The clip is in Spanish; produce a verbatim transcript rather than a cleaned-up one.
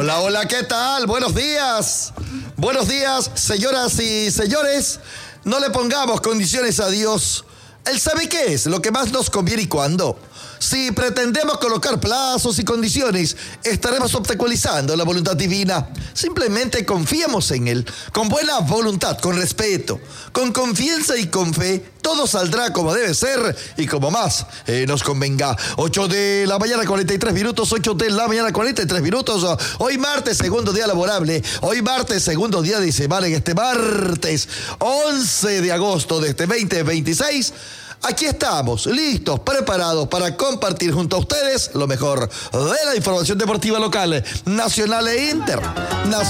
Hola, hola, ¿qué tal? Buenos días. Buenos días, señoras y señores. No le pongamos condiciones a Dios. Él sabe qué es lo que más nos conviene y cuándo. Si pretendemos colocar plazos y condiciones, estaremos obstaculizando la voluntad divina. Simplemente confiemos en Él, con buena voluntad, con respeto, con confianza y con fe. Todo saldrá como debe ser y como más eh, nos convenga. ocho de la mañana, cuarenta y tres minutos. ocho de la mañana, cuarenta y tres minutos. Hoy martes, segundo día laborable. Hoy martes, segundo día de semana. En este martes, once de agosto de este veinte veintiséis. Aquí estamos, listos, preparados para compartir junto a ustedes lo mejor de la información deportiva local, nacional e internacional.